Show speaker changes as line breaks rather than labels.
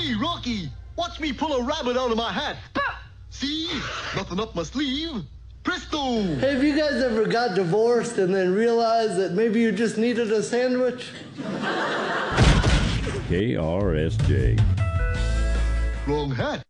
Hey, Rocky, watch me pull a rabbit out of my hat. See? Nothing up my sleeve. Presto!
Hey, have you guys ever got divorced and then realized that maybe you just needed a sandwich?
KRSJ.
Wrong hat.